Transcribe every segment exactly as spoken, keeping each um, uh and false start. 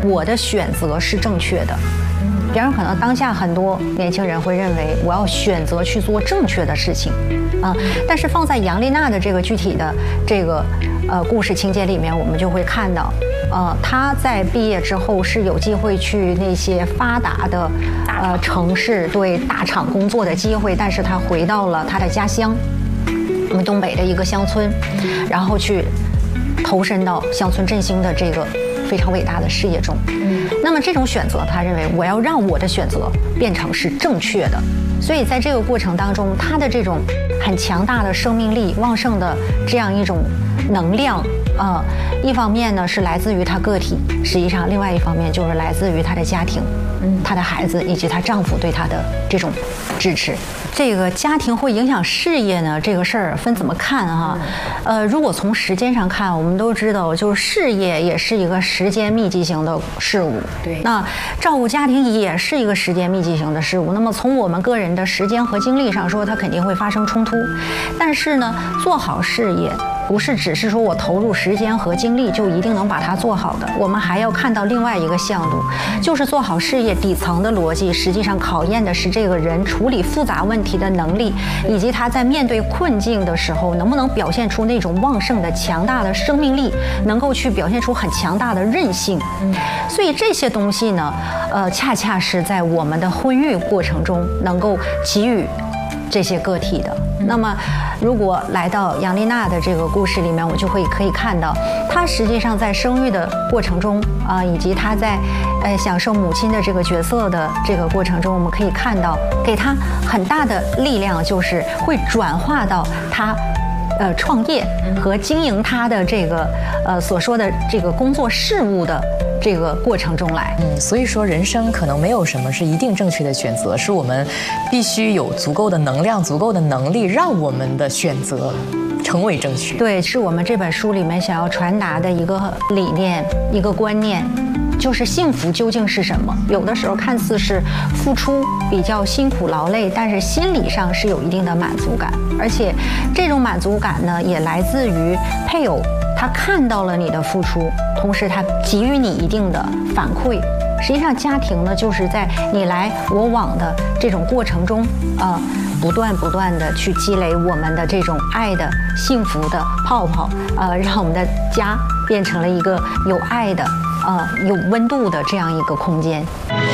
我的选择是正确的。别人可能当下很多年轻人会认为我要选择去做正确的事情，啊，但是放在杨丽娜的这个具体的这个呃故事情节里面，我们就会看到，呃，她在毕业之后是有机会去那些发达的呃城市对大厂工作的机会，但是她回到了她的家乡，我们东北的一个乡村，然后去投身到乡村振兴的这个非常伟大的事业中。那么这种选择，他认为我要让我的选择变成是正确的，所以在这个过程当中，他的这种很强大的生命力、旺盛的这样一种能量，呃，一方面呢是来自于他个体，实际上另外一方面就是来自于他的家庭，嗯，他的孩子以及她丈夫对她的这种支持。这个家庭会影响事业呢，这个事儿分怎么看哈？呃，如果从时间上看，我们都知道，就是事业也是一个时间密集型的事物。 对。 那照顾家庭也是一个时间密集型的事物。那么从我们个人的时间和精力上说，它肯定会发生冲突。但是呢，做好事业不是只是说我投入时间和精力就一定能把它做好的，我们还要看到另外一个向度，就是做好事业底层的逻辑，实际上考验的是这个人处理复杂问题的能力，以及他在面对困境的时候能不能表现出那种旺盛的强大的生命力，能够去表现出很强大的韧性。所以这些东西呢，呃，恰恰是在我们的婚育过程中能够给予这些个体的。那么，如果来到杨丽娜的这个故事里面，我就会可以看到，她实际上在生育的过程中啊、呃，以及她在呃享受母亲的这个角色的这个过程中，我们可以看到，给她很大的力量，就是会转化到她呃创业和经营她的这个呃所说的这个工作事务的这个过程中来。 嗯，所以说人生可能没有什么是一定正确的选择，是我们必须有足够的能量、足够的能力，让我们的选择成为正确。 对，是我们这本书里面想要传达的一个理念、一个观念。就是幸福究竟是什么？有的时候看似是付出比较辛苦劳累，但是心理上是有一定的满足感，而且这种满足感呢，也来自于配偶他看到了你的付出，同时他给予你一定的反馈。实际上，家庭呢，就是在你来我往的这种过程中，呃，不断不断的去积累我们的这种爱的、幸福的泡泡，呃，让我们的家变成了一个有爱的。呃，有温度的这样一个空间。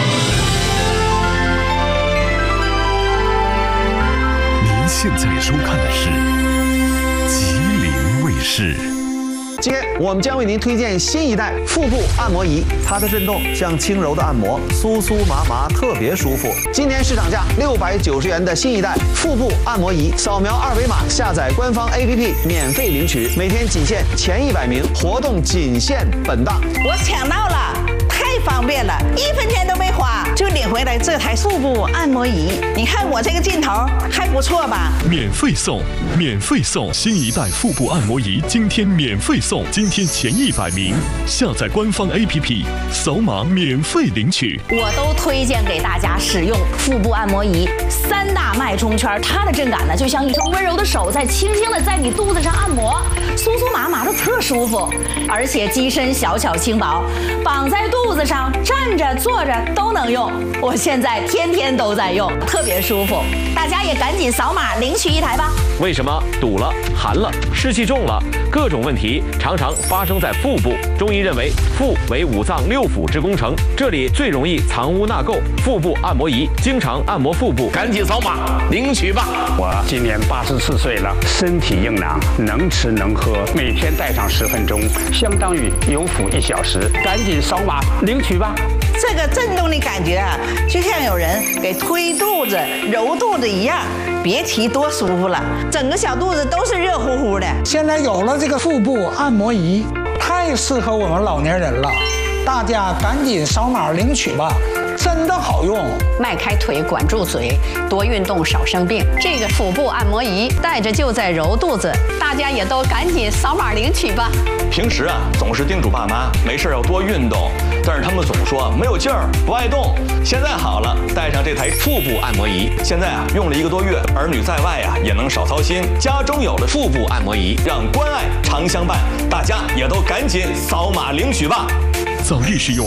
您现在收看的是吉林卫视。 今天我们将为您推荐新一代腹部按摩仪，它的震动像轻柔的按摩，酥酥麻麻，特别舒服。今天市场价六百九十元的新一代腹部按摩仪，扫描二维码下载官方 A P P 免费领取，每天仅限前一百名，活动仅限本档。 我抢到了，太方便了，一分钱都没花就领回来这台腹部按摩仪。你看我这个劲头还不错吧？ 免费送，免费送新一代腹部按摩仪，今天免费送。今天前一百名，下载官方 A P P， 扫码免费领取。 我都推荐给大家使用腹部按摩仪，三大脉冲圈，它的震感呢，就像一双温柔的手在轻轻的在你肚子上按摩，酥酥麻麻的特舒服，而且机身小巧轻薄，绑在肚子上，站着坐着都能用。我现在天天都在用，特别舒服。大家也赶紧扫码领取一台吧。 为什么堵了、寒了、湿气重了，各种问题常常发生在腹部？中医认为，腹为五脏六腑之工程，这里最容易藏污纳垢。腹部按摩仪经常按摩腹部，赶紧扫码领取吧。 我今年八十四岁了，身体硬朗，能吃能喝，每天戴上十分钟，相当于有腹一小时。赶紧扫码领取吧。 这个震动的感觉啊，就像有人给推肚子、揉肚子一样，别提多舒服了，整个小肚子都是热乎乎的。 现在有了这个腹部按摩仪，太适合我们老年人了，大家赶紧扫码领取吧，真的好用。 迈开腿，管住嘴，多运动少生病。这个腹部按摩仪带着就在揉肚子，大家也都赶紧扫码领取吧。 平时啊，总是叮嘱爸妈没事要多运动，但是他们总说没有劲儿，不爱动。现在好了，带上这台腹部按摩仪，现在啊用了一个多月，儿女在外啊也能少操心。家中有了腹部按摩仪，让关爱常相伴。大家也都赶紧扫码领取吧。 早日使用